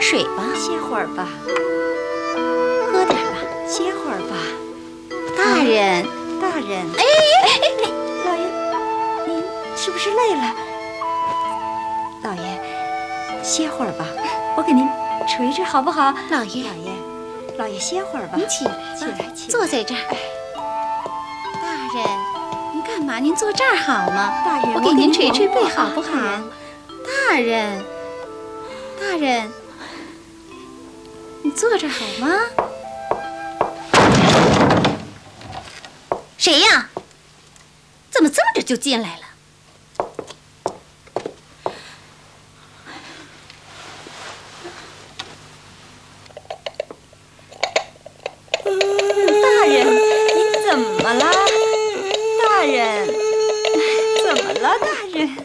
水吧， 歇会儿吧， 喝点吧， 歇会儿吧。 大人， 大人， 哎， 老爷，您是不是累了？老爷，歇会儿吧，我给您捶捶好不好？ 老爷， 老爷歇会儿吧。 您起来吧， 起来， 坐在这儿。大人，您干嘛？您坐这儿好吗？ 大人， 我给您捶捶背好不好？ 大人， 大人，你坐这儿好吗？谁呀？怎么这么着就进来了？ 大人，您怎么了？大人，怎么了？大人？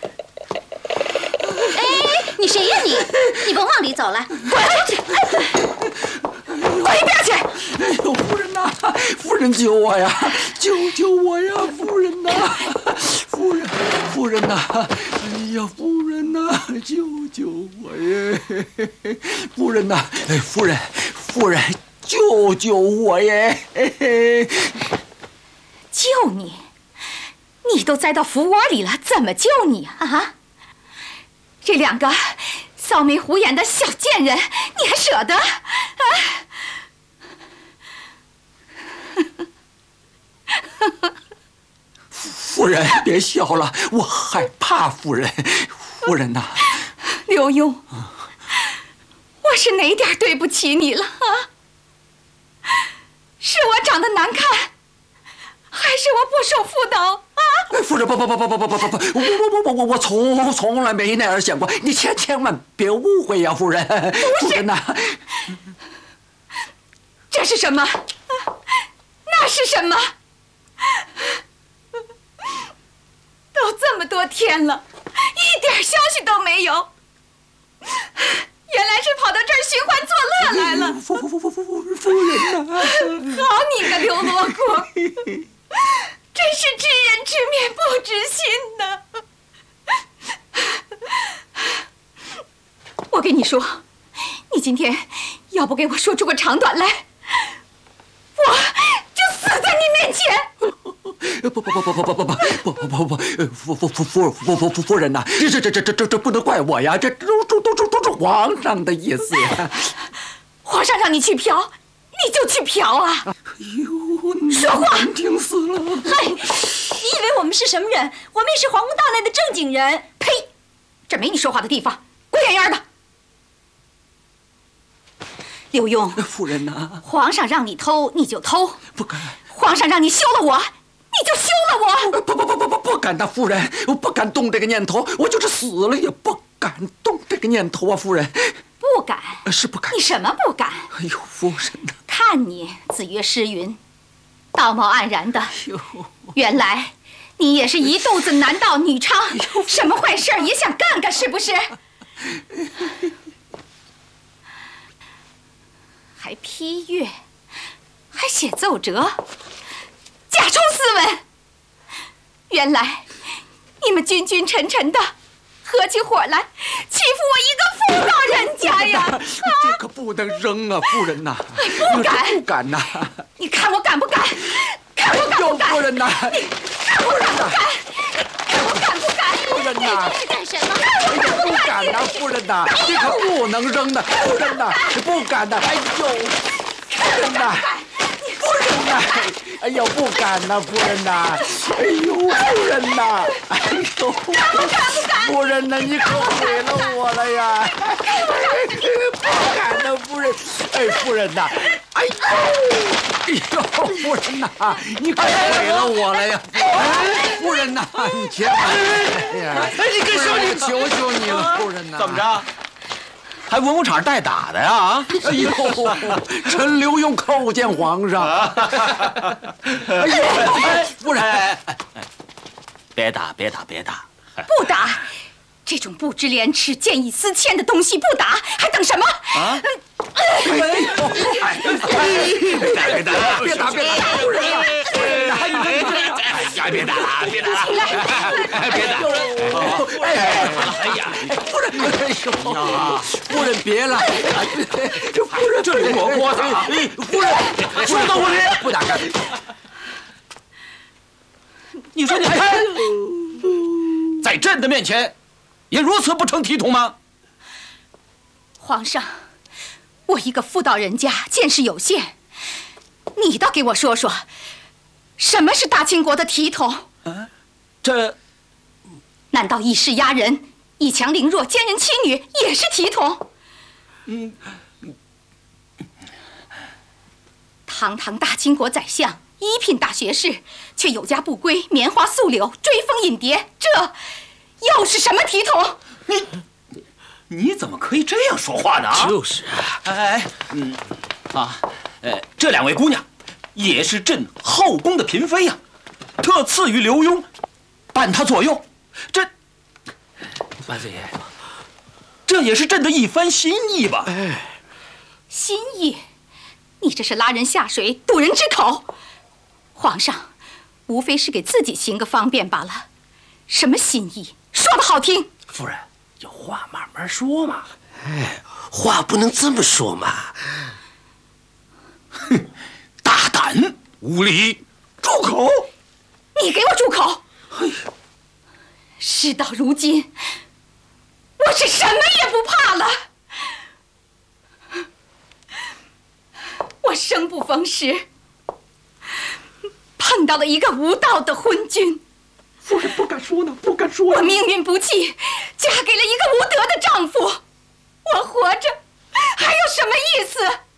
哎，你谁呀你？你甭往里走了，滚出去！ 快一边去！哎呦，夫人呐，夫人救我呀！救我呀，夫人呐！夫人呐！哎呀，夫人呐，救我耶！夫人呐，哎，夫人，救我耶！ 救你？你都栽到福窝里了，怎么救你啊？这两个扫眉虎眼的小贱人，你还舍得？ 夫人别笑了，我害怕夫人。夫人呐， 刘墉，我是哪点对不起你了啊？是我长得难看，还是我不守妇道啊？ 夫人，不，我从来没那样想过，你千万别误会呀，夫人。夫人呐， 这是什么？那是什么？都这么多天了，一点消息都没有。原来是跑到这儿寻欢作乐来了。 夫人呐！ 好你个刘罗锅，真是知人知面不知心呐！我跟你说，你今天要不给我说出个长短来，我就死在你面前。 夫人呐，这不能怪我呀，这都是皇上的意思呀。 皇上让你去嫖，你就去嫖啊！ 哎呦， 说话难听死了！ 嗨，你以为我们是什么人？我们也是皇宫大内的正经人。 呸！这没你说话的地方，滚远远的！刘墉， 夫人呐， 皇上让你偷你就偷， 不敢。 皇上让你休了我，你就休了我。 不敢呐，夫人，我不敢动这个念头，我就是死了也不敢动这个念头啊，夫人。 不敢？ 是不敢。 你什么不敢？ 哎呦，夫人呐， 看你子曰诗云，道貌岸然的，原来你也是一肚子男盗女娼，什么坏事也想干干，是不是？还批阅，还写奏折，假充斯文。原来你们君君臣臣的合起伙来欺负我一个妇道人家呀！ 这可不能扔啊，夫人呐！ 不敢， 不敢呐！ 你看我敢不敢？看我敢不敢？ 夫人呐！ 你看我敢不敢？看我敢不敢？ 夫人呐！ 这是干什么？ 哎呀，不敢呐，夫人呐！这可不能扔的，夫人呐！不敢呐！哎呦，夫人呐！夫人呐！哎呦，不敢呐，夫人呐！哎呦，夫人呐！哎呦，夫人呐，你可毁了我了呀！不敢呐，夫人！哎，夫人呐！哎呦，夫人呐，你可毁了我了呀！夫人呐，你千万！哎呀， 你跟说你求求你了，夫人呐！ 怎么着？还文武场带打的呀？ 哎呦，臣刘墉叩见皇上。哎呦，夫人， 别打！ 不打！这种不知廉耻、见异思迁的东西不打，还等什么？啊！ 别打！ 别打！夫人啊！ 别打了！ 别打！哎呀，夫人， 呀，夫人别了，这夫人这里我锅子啊！ 夫人， 说到我这不打开。 你说你还在朕的面前，也如此不成体统吗？ 皇上，我一个妇道人家，见识有限，你倒给我说说，什么是大清国的体统？ 这难道以势压人、以强凌弱、奸人欺女也是体统？堂堂大清国宰相，一品大学士，却有家不归，棉花素柳，追风引蝶，这又是什么体统？ 你怎么可以这样说话呢？啊， 就是啊， 这两位姑娘也是朕后宫的嫔妃呀，特赐予刘墉，伴他左右。 万岁爷， 这也是朕的一番心意吧？ 心意？你这是拉人下水，堵人之口。皇上，无非是给自己行个方便罢了。什么心意？说得好听。 夫人，有话慢慢说嘛。 话不能这么说嘛。 哼，大胆无礼，住口！ 你给我住口！事到如今，我是什么也不怕了。我生不逢时，碰到了一个无道的昏君。 夫人不敢说呢，不敢说我命运不济，嫁给了一个无德的丈夫。我活着还有什么意思？